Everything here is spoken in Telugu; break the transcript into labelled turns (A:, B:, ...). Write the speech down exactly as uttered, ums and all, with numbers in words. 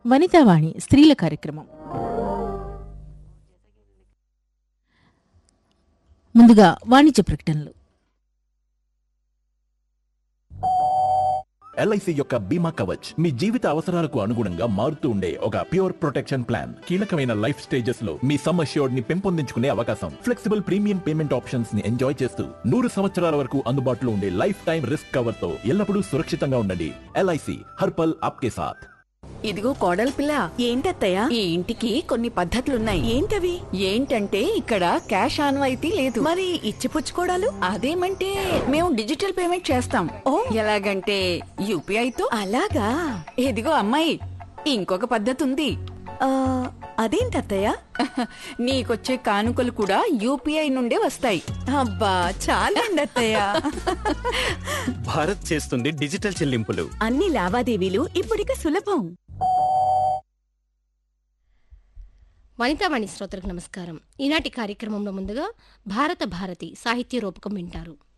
A: వనితావాణి స్త్రీల కార్యక్రమం. ముందుగా వాణిజ్య ప్రకటనలు.
B: ఎల్ఐసి యొక్క బీమా కవచ్ మీ జీవిత అవసరాలకు అనుగుణంగా మారుతూ ఉండే ఒక ప్యూర్ ప్రొటెక్షన్ ప్లాన్. కీలకమైన లైఫ్ స్టేజెస్ లో మీ సమ్ అష్యూర్డ్ ని పెంపొందించుకునే అవకాశం, ఫ్లెక్సిబుల్ ప్రీమియం పేమెంట్ ఆప్షన్స్ ని ఎంజాయ్ చేస్తూ నూరు సంవత్సరాల వరకు అందుబాటులో ఉండే లైఫ్ టైం రిస్క్ కవర్ తో ఎల్లప్పుడూ సురక్షితంగా ఉండండి. ఎల్ఐసి హర్పల్ ఆప్కే సాథ్.
C: ఇదిగో కోడలి పిల్ల, ఏంటత్తయ్యా ఈ ఇంటికి కొన్ని పద్ధతులున్నాయి. ఏంటవి? ఏంటంటే ఇక్కడ క్యాష్ ఆన్వాయితీ లేదు. మరి ఇచ్చిపుచ్చుకోడాలు? అదేమంటే మేము డిజిటల్ పేమెంట్ చేస్తాం. ఓ ఎలాగంటే యూపీఐతో. అలాగా? ఇదిగో అమ్మాయి, ఇంకొక పద్ధతి ఉంది. అదేంటత్తయ్యా? నీకొచ్చే కానుకలు కూడా యూపీఐ నుండే వస్తాయి. అబ్బా చాలండి అత్తయ్యా.
D: భారత్ చేస్తుంది డిజిటల్ చెల్లింపులు.
C: అన్ని లావాదేవీలు ఇప్పుడిక సులభం.
E: వనితావాణి శ్రోతలకు నమస్కారం. ఈనాటి కార్యక్రమంలో ముందుగా భారత భారతి సాహిత్య రూపకం వింటారు.